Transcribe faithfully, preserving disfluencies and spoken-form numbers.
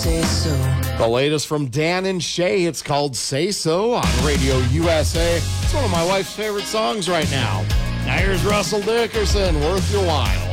say so. The latest from Dan and Shay. It's called Say So on Radio U S A. It's one of my wife's favorite songs right now. Now here's Russell Dickerson, Worth Your While.